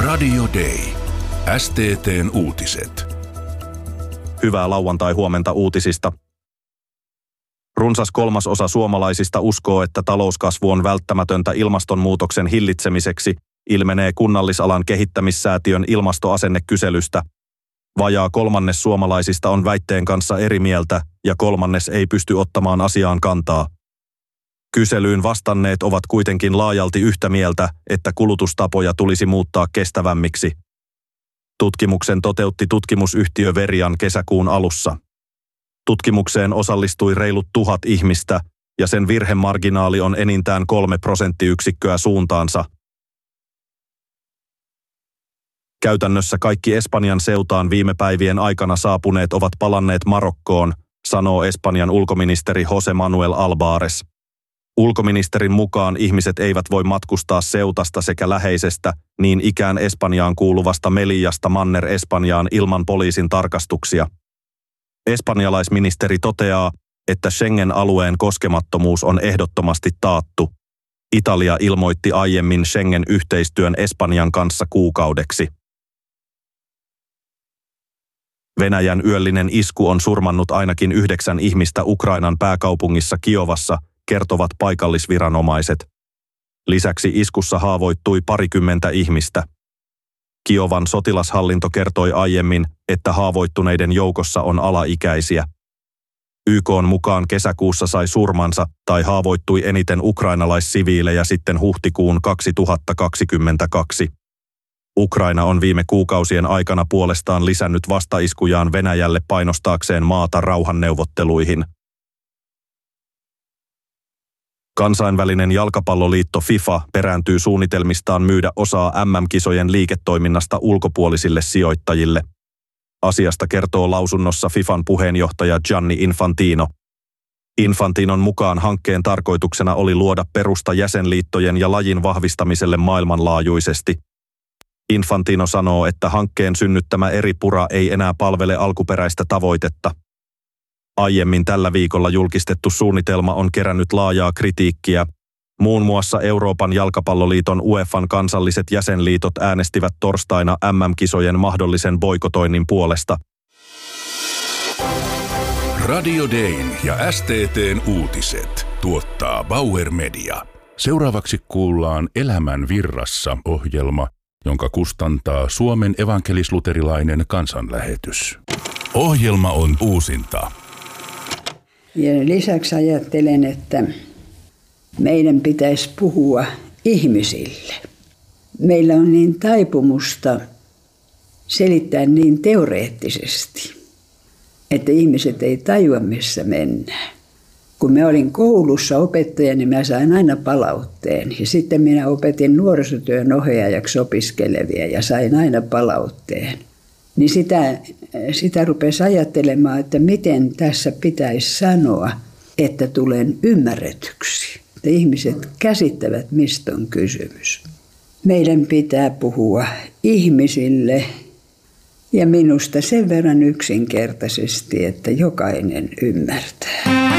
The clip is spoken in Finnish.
Radio Day. STT:n uutiset. Hyvää lauantai-huomenta uutisista. Runsas 1/3 suomalaisista uskoo, että talouskasvu on välttämätöntä ilmastonmuutoksen hillitsemiseksi, ilmenee Kunnallisalan kehittämissäätiön ilmastoasennekyselystä. Vajaa 1/3 suomalaisista on väitteen kanssa eri mieltä ja 1/3 ei pysty ottamaan asiaan kantaa. Kyselyyn vastanneet ovat kuitenkin laajalti yhtä mieltä, että kulutustapoja tulisi muuttaa kestävämmiksi. Tutkimuksen toteutti tutkimusyhtiö Verian kesäkuun alussa. Tutkimukseen osallistui reilut 1000 ihmistä ja sen virhemarginaali on enintään 3 prosenttiyksikköä suuntaansa. Käytännössä kaikki Espanjan seutaan viime päivien aikana saapuneet ovat palanneet Marokkoon, sanoo Espanjan ulkoministeri José Manuel Albares. Ulkoministerin mukaan ihmiset eivät voi matkustaa Seutasta sekä läheisestä, niin ikään Espanjaan kuuluvasta Melillasta Manner-Espanjaan ilman poliisin tarkastuksia. Espanjalaisministeri toteaa, että Schengen-alueen koskemattomuus on ehdottomasti taattu. Italia ilmoitti aiemmin Schengen-yhteistyön Espanjan kanssa kuukaudeksi. Venäjän yöllinen isku on surmannut ainakin 9 ihmistä Ukrainan pääkaupungissa Kiovassa, kertovat paikallisviranomaiset. Lisäksi iskussa haavoittui 20 ihmistä. Kiovan sotilashallinto kertoi aiemmin, että haavoittuneiden joukossa on alaikäisiä. YK:n mukaan kesäkuussa sai surmansa tai haavoittui eniten ukrainalaissiviilejä sitten huhtikuun 2022. Ukraina on viime kuukausien aikana puolestaan lisännyt vastaiskujaan Venäjälle painostaakseen maata rauhanneuvotteluihin. Kansainvälinen jalkapalloliitto FIFA perääntyy suunnitelmistaan myydä osaa MM-kisojen liiketoiminnasta ulkopuolisille sijoittajille. Asiasta kertoo lausunnossa FIFAn puheenjohtaja Gianni Infantino. Infantinon mukaan hankkeen tarkoituksena oli luoda perusta jäsenliittojen ja lajin vahvistamiselle maailmanlaajuisesti. Infantino sanoo, että hankkeen synnyttämä eri pura ei enää palvele alkuperäistä tavoitetta. Aiemmin tällä viikolla julkistettu suunnitelma on kerännyt laajaa kritiikkiä. Muun muassa Euroopan jalkapalloliiton UEFAn kansalliset jäsenliitot äänestivät torstaina MM-kisojen mahdollisen boikotoinnin puolesta. Radio Dayn ja STT:n uutiset tuottaa Bauer Media. Seuraavaksi kuullaan Elämän virrassa -ohjelma, jonka kustantaa Suomen evankelis-luterilainen kansanlähetys. Ohjelma on uusinta. Ja lisäksi ajattelen, että meidän pitäisi puhua ihmisille. Meillä on niin taipumusta selittää niin teoreettisesti, että ihmiset ei tajua, missä mennään. Kun mä olin koulussa opettaja, niin mä sain aina palautteen. Ja sitten minä opetin nuorisotyön ohjaajaksi opiskelevia ja sain aina palautteen. Niin sitä rupesi ajattelemaan, että miten tässä pitäisi sanoa, että tulen ymmärretyksi. Että ihmiset käsittävät, mistä on kysymys. Meidän pitää puhua ihmisille ja minusta sen verran yksinkertaisesti, että jokainen ymmärtää.